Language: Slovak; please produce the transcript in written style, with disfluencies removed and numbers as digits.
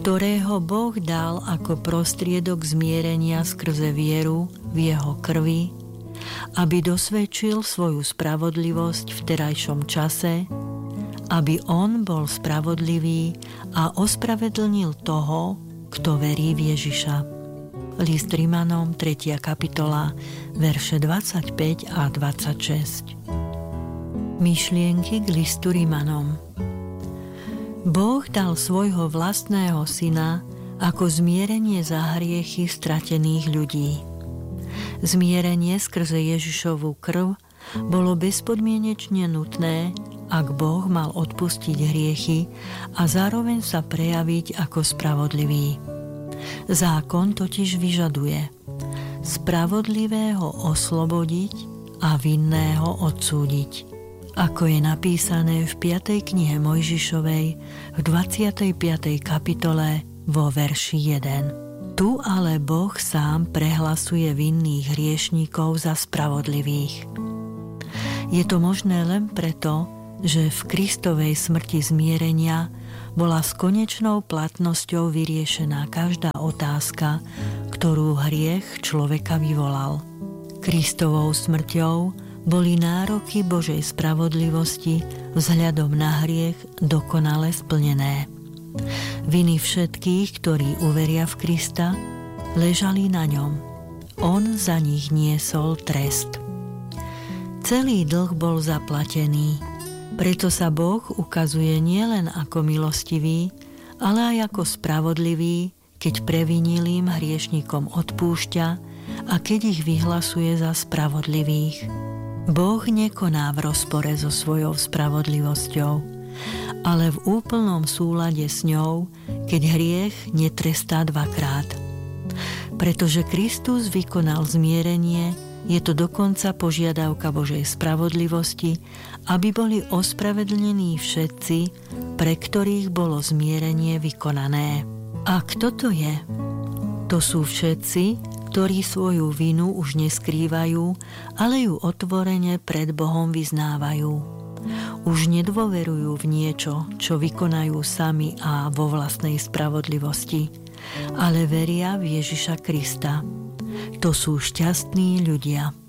ktorého Boh dal ako prostriedok zmierenia skrze vieru v jeho krvi, aby dosvedčil svoju spravodlivosť v terajšom čase, aby on bol spravodlivý a ospravedlnil toho, kto verí v Ježiša. List Rimanom, 3. kapitola, verše 25 a 26. Myšlienky k listu Rimanom. Boh dal svojho vlastného syna ako zmierenie za hriechy stratených ľudí. Zmierenie skrze Ježišovu krv bolo bezpodmienečne nutné, ak Boh mal odpustiť hriechy a zároveň sa prejaviť ako spravodlivý. Zákon totiž vyžaduje spravodlivého oslobodiť a vinného odsúdiť. Ako je napísané v 5. knihe Mojžišovej v 25. kapitole vo verši 1. Tu ale Boh sám prehlasuje vinných hriešníkov za spravodlivých. Je to možné len preto, že v Kristovej smrti zmierenia bola s konečnou platnosťou vyriešená každá otázka, ktorú hriech človeka vyvolal. Kristovou smrťou boli nároky Božej spravodlivosti vzhľadom na hriech dokonale splnené. Viny všetkých, ktorí uveria v Krista, ležali na ňom. On za nich niesol trest. Celý dlh bol zaplatený, preto sa Boh ukazuje nielen ako milostivý, ale aj ako spravodlivý, keď previnilým hriešnikom odpúšťa a keď ich vyhlasuje za spravodlivých. Boh nekoná v rozpore so svojou spravodlivosťou, ale v úplnom súlade s ňou, keď hriech netrestá dvakrát. Pretože Kristus vykonal zmierenie, je to dokonca požiadavka Božej spravodlivosti, aby boli ospravedlnení všetci, pre ktorých bolo zmierenie vykonané. A kto to je? To sú všetci, ktorí svoju vinu už neskrývajú, ale ju otvorene pred Bohom vyznávajú. Už nedôverujú v niečo, čo vykonajú sami a vo vlastnej spravodlivosti, ale veria v Ježiša Krista. To sú šťastní ľudia.